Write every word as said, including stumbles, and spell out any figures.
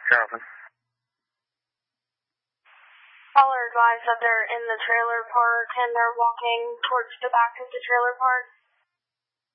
Charleston. Caller advised that they're in the trailer park and they're walking towards the back of the trailer park.